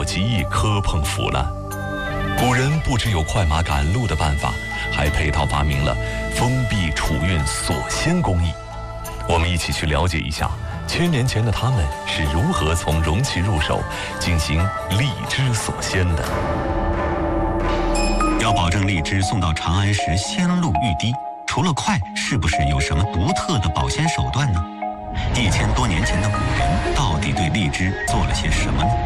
极易磕碰腐烂。古人不只有快马赶路的办法，还配套发明了封闭储运锁鲜工艺。我们一起去了解一下1000年前的他们是如何从容器入手进行荔枝锁鲜的。 要保证荔枝送到长安时鲜露欲滴，除了快，是不是有什么独特的保鲜手段呢？1000多年前的古人到底对荔枝做了些什么呢？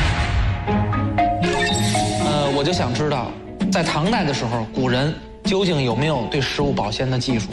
我就想知道，在唐代的时候，古人究竟有没有对食物保鲜的技术？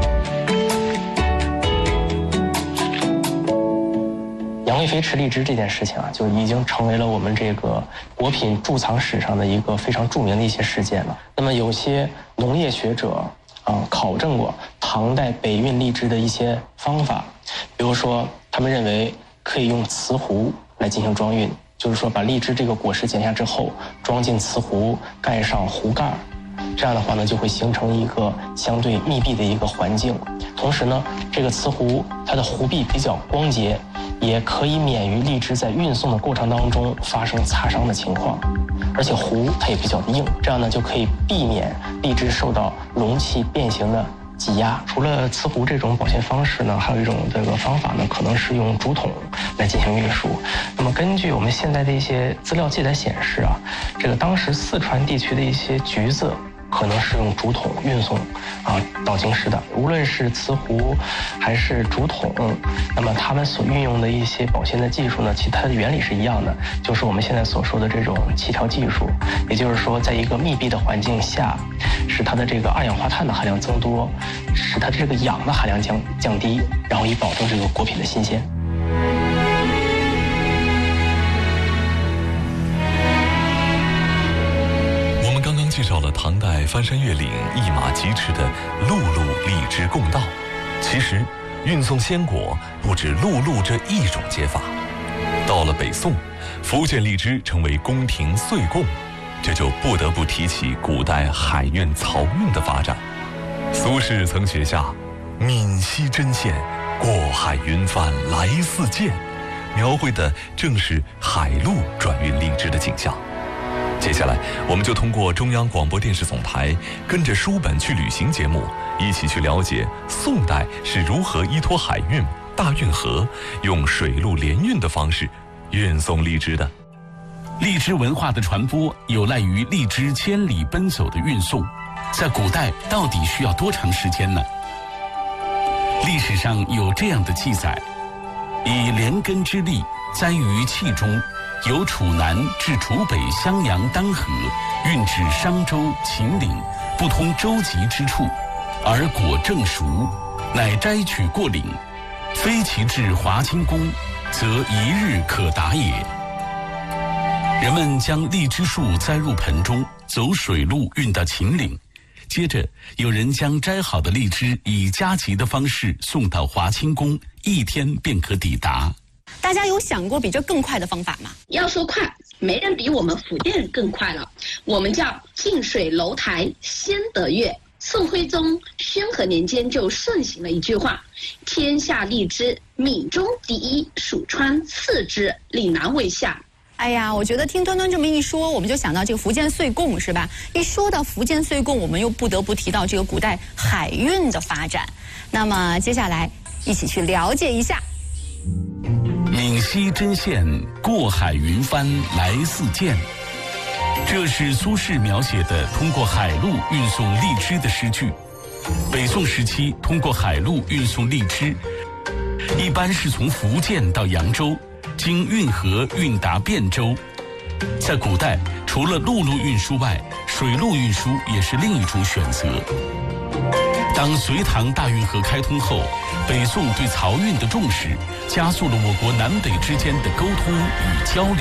杨贵妃吃荔枝这件事情啊，就已经成为了我们这个果品贮藏史上的一个非常著名的一些事件了。那么有些农业学者考证过唐代北运荔枝的一些方法，比如说他们认为可以用瓷壶来进行装运，就是说把荔枝这个果实剪下之后装进瓷壶，盖上壶盖，这样的话呢就会形成一个相对密闭的一个环境。同时呢，这个瓷壶它的壶壁比较光洁，也可以免于荔枝在运送的过程当中发生擦伤的情况，而且壶它也比较硬，这样呢就可以避免荔枝受到容器变形的挤压。除了瓷壶这种保鲜方式呢，还有一种这个方法呢，可能是用竹筒来进行运输。那么根据我们现在的一些资料记载显示啊，这个当时四川地区的一些橘子可能是用竹筒运送到京师的。无论是瓷壶还是竹筒，那么他们所运用的一些保鲜的技术呢，其实它的原理是一样的，就是我们现在所说的这种气调技术。也就是说，在一个密闭的环境下，使它的这个二氧化碳的含量增多，使它的这个氧的含量降低，然后以保证这个果品的新鲜。 介绍了唐代翻山越岭一马疾驰的陆路荔枝贡道。其实运送鲜果不止陆路这一种接法。到了北宋，福建荔枝成为宫廷岁贡，这就不得不提起古代海运漕运的发展。苏轼曾写下闽西针线，过海云帆来似箭，描绘的正是海路转运荔枝的景象。接下来我们就通过中央广播电视总台跟着书本去旅行节目，一起去了解宋代是如何依托海运大运河，用水陆联运的方式运送荔枝的。 荔枝文化的传播有赖于荔枝千里奔走的运送，在古代到底需要多长时间呢？历史上有这样的记载：以连根之力栽于器中，由楚南至楚北襄阳当河，运至商州、秦岭不通舟楫之处，而果正熟，乃摘取过岭，非其至华清宫，则一日可达也。人们将荔枝树栽入盆中，走水路运到秦岭，接着有人将摘好的荔枝以加急的方式送到华清宫，1天便可抵达。 大家有想过比这更快的方法吗？ 要说快，没人比我们福建人更快了。我们叫近水楼台先得月。宋徽宗宣和年间就盛行了一句话：天下荔枝，闽中第一，蜀川次之，岭南为下。 哎呀，我觉得听端端这么一说，我们就想到这个福建岁贡，是吧？一说到福建岁贡，我们又不得不提到这个古代海运的发展。那么接下来一起去了解一下。 闽西针线，过海云帆来似箭。这是苏轼描写的通过海路运送荔枝的诗句。北宋时期，通过海路运送荔枝，一般是从福建到扬州，经运河运达汴州。在古代，除了陆路运输外，水路运输也是另一种选择。当隋唐大运河开通后，北宋对漕运的重视，加速了我国南北之间的沟通与交流。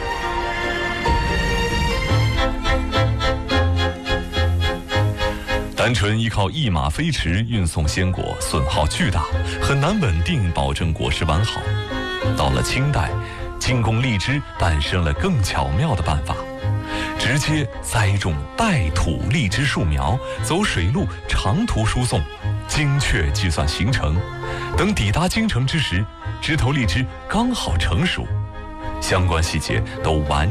单纯依靠一马飞驰运送鲜果，损耗巨大，很难稳定保证果实完好。到了清代，进贡荔枝诞生了更巧妙的办法，直接栽种带土荔枝树苗，走水路长途输送，精确计算行程。等抵达京城之时，枝头荔枝刚好成熟，相关细节都完